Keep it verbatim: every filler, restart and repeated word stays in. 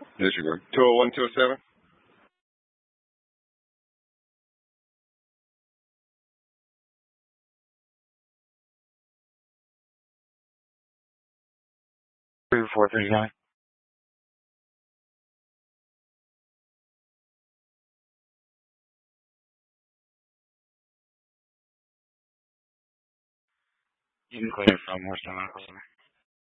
Disregard. two oh one, two oh seven. Three four three nine. You can clear from Western Medical Center.